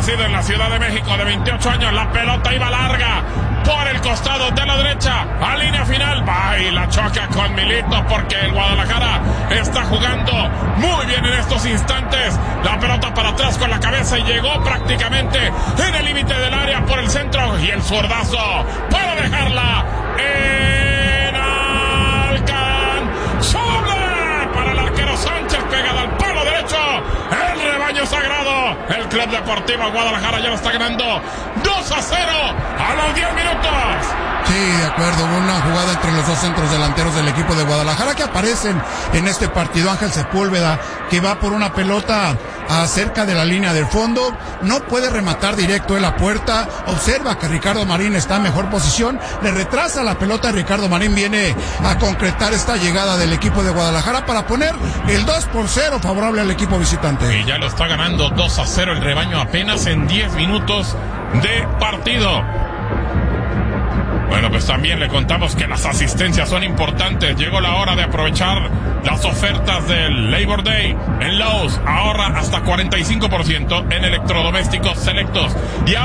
nacido en la Ciudad de México, de 28 años. La pelota iba larga por el costado de la derecha, a línea final, va y la choca con Milito, porque el Guadalajara está jugando muy bien en estos instantes. La pelota para atrás con la cabeza y llegó prácticamente en el límite del área por el centro, y el zurdazo para dejarla inalcanzable para el arquero Sánchez, pegada al palo derecho. El rebaño sagrado, el Club Deportivo Guadalajara ya lo está ganando 2-0 a los 10 minutos. Sí, de acuerdo, hubo una jugada entre los dos centros delanteros del equipo de Guadalajara que aparecen en este partido. Ángel Sepúlveda, que va por una pelota cerca de la línea del fondo, no puede rematar directo en la puerta, observa que Ricardo Marín está en mejor posición, le retrasa la pelota, Ricardo Marín viene a concretar esta llegada del equipo de Guadalajara para poner el 2-0 favorable al equipo visitante. Y ya lo está ganando 2-0 el rebaño apenas en 10 minutos de partido. Bueno, pues también le contamos que las asistencias son importantes. Llegó la hora de aprovechar las ofertas del Labor Day en Lowe's. Ahorra hasta 45% en electrodomésticos selectos. Y